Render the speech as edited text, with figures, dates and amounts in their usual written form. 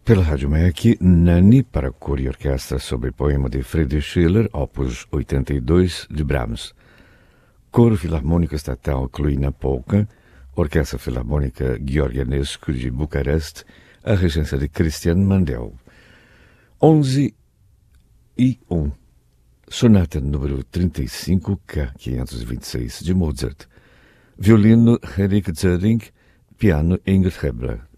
Pela Rádio MEC, Nani para coro e orquestra sobre poema de Friedrich Schiller, opus 82 de Brahms. Coro Filarmônico Estatal Cluj-Napoca, Orquestra Filarmônica Gheorghianescu de Bucareste, a regência de Christian Mandel. 11:01. Sonata número 35, K526 de Mozart. Violino Henrik Zering, piano Ingrid Hebler.